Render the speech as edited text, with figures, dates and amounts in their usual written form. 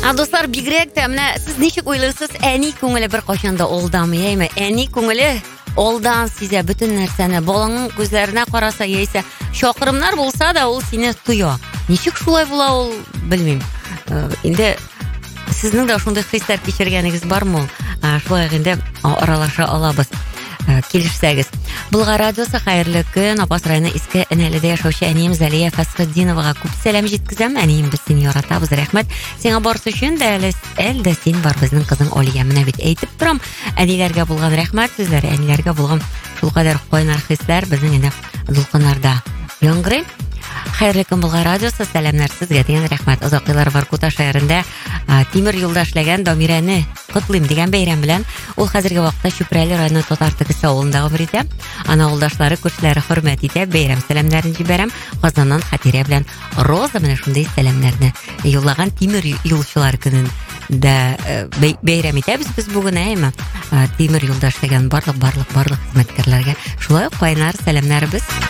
Достар, бигрәк тә менә сез ничек уйлыйсыз? Әни күңеле бер качанда алдамый, әйме? Әни күңеле алдан сизә бөтен нәрсәне. Балаңның күзләренә караса, яисә шакырымнар булса да ул сине туя. Ничек шулай була ул, белмим. Инде сезнең дә шундый хисләр кичергәнегез бармы? Шулай инде аралаша алабыз. Килешсәгез. Булга радиосы хәерле көн. Апас районы Иске Энәледә яшәүче әнием Зәлия Фәсхетдиновага күп сәлам җиткезәм. Әнием, без сине яратабыз, рәхмәт. Сиңа барысы өчен дә әлдә син бар безнең кызың Алия. Менә бит әйтеп торам. Әниләргә булган рәхмәт сүзләре, әниләргә булган шулкадәр кайнар хисләр безнең инде дулкыннарда яңгырый. Хәерле көн, Булга радиосы, сәламнар сезгә дигән рәхмәт. Озак еллар Воркута шәһәрендә тимер юлда эшләгән Дамирәне котлыйм дигән бәйрәм белән. Ул хәзерге вакытта Чүпрәле районы Татар Тегесе авылында гомер итә. Ана авылдашлары, күршеләре хөрмәт итә. Бәйрәм сәламнәрен җибәрәм. Казаннан Хатирә белән Роза менә шундый сәламнәрне юллаган тимер юлчылар көнен дә бәйрәм итәбез без бүген, әйме? Тимер юлда эшләгән барлык хезмәткәрләргә шулай кайнар сәламнарыбыз.